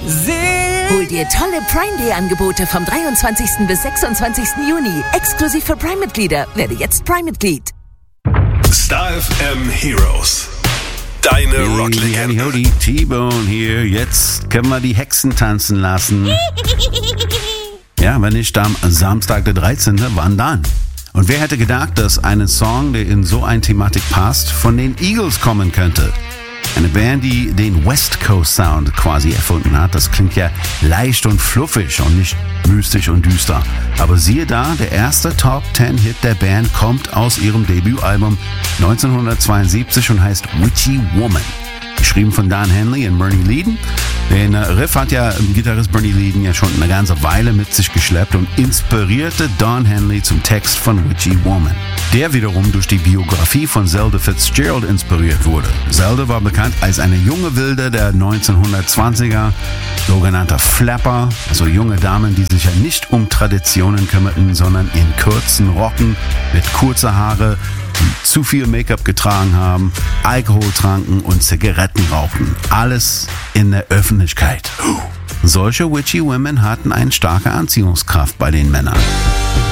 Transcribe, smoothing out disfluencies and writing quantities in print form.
Hol dir tolle Prime Day Angebote vom 23. bis 26. Juni. Exklusiv für Prime-Mitglieder. Werde jetzt Prime-Mitglied. Star FM Heroes. Deine Rocklegende. Howdy, T-Bone hier. Jetzt können wir die Hexen tanzen lassen. Ja, wenn nicht am Samstag der 13. Wann dann? Und wer hätte gedacht, dass ein Song, der in so eine Thematik passt, von den Eagles kommen könnte? Eine Band, die den West Coast Sound quasi erfunden hat. Das klingt ja leicht und fluffig und nicht mystisch und düster. Aber siehe da, der erste Top-10-Hit der Band kommt aus ihrem Debütalbum 1972 und heißt Witchy Woman. Geschrieben von Don Henley und Bernie Leadon. Den Riff hat ja Gitarrist Bernie Leadon ja schon eine ganze Weile mit sich geschleppt und inspirierte Don Henley zum Text von Witchy Woman, der wiederum durch die Biografie von Zelda Fitzgerald inspiriert wurde. Zelda war bekannt als eine junge Wilde der 1920er, sogenannter Flapper, also junge Damen, die sich ja nicht um Traditionen kümmerten, sondern in kurzen Rocken mit kurzer Haare, die zu viel Make-up getragen haben, Alkohol tranken und Zigaretten rauchten. Alles in der Öffentlichkeit. Solche Witchy Women hatten eine starke Anziehungskraft bei den Männern.